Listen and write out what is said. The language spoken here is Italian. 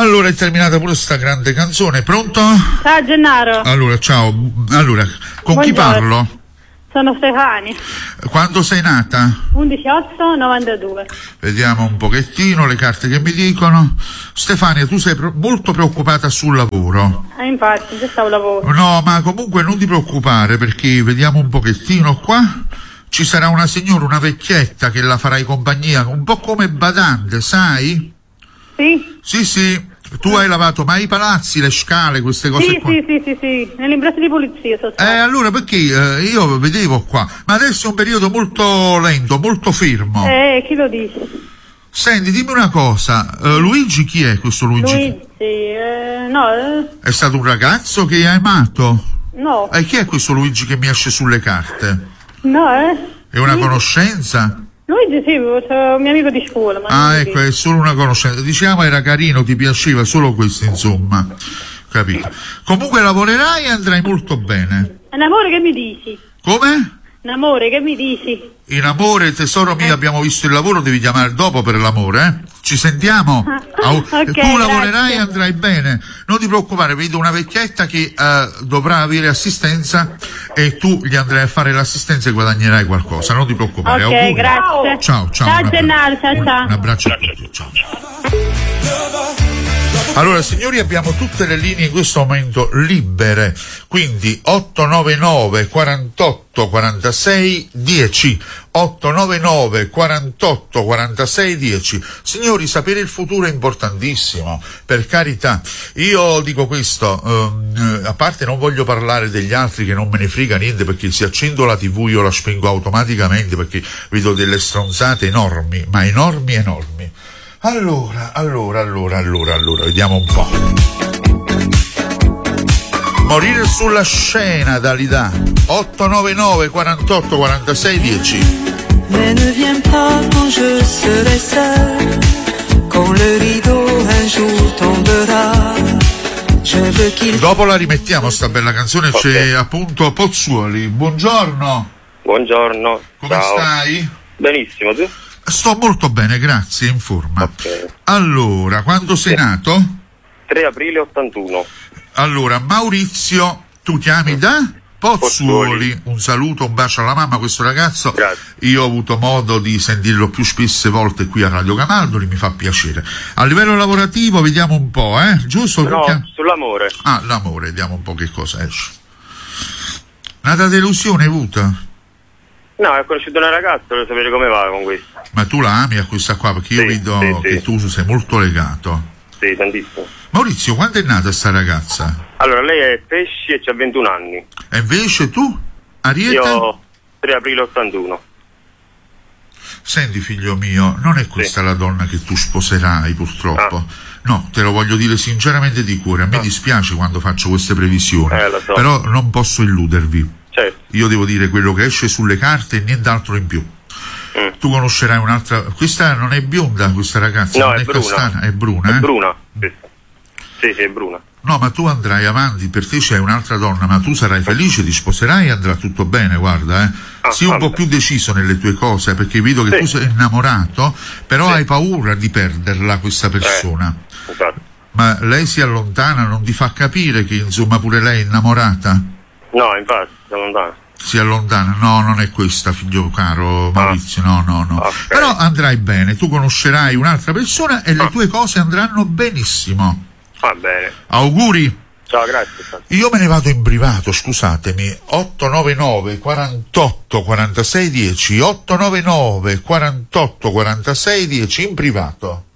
Allora è terminata pure sta grande canzone. Pronto? Ciao Gennaro. Allora, ciao. Allora, con chi parlo? Sono Stefania. Quando sei nata? 11/8/92. Vediamo un pochettino le carte che mi dicono. Stefania, tu sei molto preoccupata sul lavoro. Infatti, già stavo lavoro. No, ma comunque non ti preoccupare, perché vediamo un pochettino qua. Ci sarà una signora, una vecchietta che la farai compagnia, un po' come badante, sai? Sì? Sì. Tu hai lavato mai i palazzi, le scale, queste cose qua? Sì. Nell'impresa di pulizia sono stata. Allora perché io vedevo qua, ma adesso è un periodo molto lento, molto fermo. Chi lo dice? Senti, dimmi una cosa, Luigi chi è questo Luigi? No. È stato un ragazzo che hai amato? No. E chi è questo Luigi che mi esce sulle carte? No, È una conoscenza? Luigi sì, c'è un mio amico di scuola. Ma ecco, è solo una conoscenza. Diciamo era carino, ti piaceva, solo questo insomma. Capito? Comunque lavorerai e andrai molto bene. Un amore che mi dici? Come? Un amore che mi dici? In amore, tesoro mio, abbiamo visto il lavoro, devi chiamare dopo per l'amore, Ci sentiamo? Okay, tu lavorerai e grazie. andrai bene, non ti preoccupare, vedo una vecchietta che dovrà avere assistenza e tu gli andrai a fare l'assistenza e guadagnerai qualcosa, non ti preoccupare. Ok, auguri. grazie. Ciao. Ciao Gennaro, ciao. Un abbraccio a tutti, ciao. Allora signori, abbiamo tutte le linee in questo momento libere, quindi 899 48 46 10 899 48 46 10. Signori, sapere il futuro è importantissimo, per carità. Io dico questo, a parte non voglio parlare degli altri, che non me ne frega niente, perché se accendo la TV io la spengo automaticamente perché vedo delle stronzate enormi, ma enormi. Allora, vediamo un po'. Morire sulla scena, Dalida. 899 48 46 10. Mais ne viens pas quand je serai seul, quand le rideau un jour tombera. Je veux qu'il... Dopo la rimettiamo sta bella canzone, okay. C'è appunto Pozzuoli. Buongiorno. Buongiorno. Come ciao. Stai? Benissimo, tu? Sto molto bene, grazie, in forma. Okay. Allora, quando sei nato? 3 aprile 81. Allora, Maurizio, tu chiami da Pozzuoli. Un saluto, un bacio alla mamma, questo ragazzo. Grazie. Io ho avuto modo di sentirlo più spesse volte qui a Radio Camaldoli, mi fa piacere. A livello lavorativo vediamo un po', giusto? No, sull'amore. Ah, l'amore, vediamo un po' che cosa esce. Una delusione hai avuto? No, ho conosciuto una ragazza, voglio sapere come va con questo. Ma tu la ami a questa qua? Perché io vedo che tu sei molto legato. Sì, tantissimo. Maurizio, quando è nata sta ragazza? Allora, lei è Pesci e ha 21 anni. E invece tu? Ariete? Io 3 aprile 81. Senti figlio mio, non è questa la donna che tu sposerai purtroppo. No, te lo voglio dire sinceramente di cuore, a me dispiace quando faccio queste previsioni, lo so. però non posso illudervi. Certo. Io devo dire quello che esce sulle carte e nient'altro in più. Tu conoscerai un'altra. Questa non è bionda, questa ragazza? No, non è bruna. castana, è bruna, È bruna, sì, è bruna. No, ma tu andrai avanti, per te c'è un'altra donna, ma tu sarai felice, ti sposerai e andrà tutto bene, guarda, Sii un po' più deciso nelle tue cose, perché vedo che tu sei innamorato, però hai paura di perderla questa persona. Esatto. Ma lei si allontana, non ti fa capire che insomma pure lei è innamorata? No, infatti, sono lontano. Si allontana, no, non è questa, figlio caro Maurizio, no. Okay. Però andrai bene, tu conoscerai un'altra persona e le tue cose andranno benissimo. Va bene. Auguri. Ciao, grazie. Io me ne vado in privato, scusatemi. 899 48 46 10 899 48 46 10 in privato.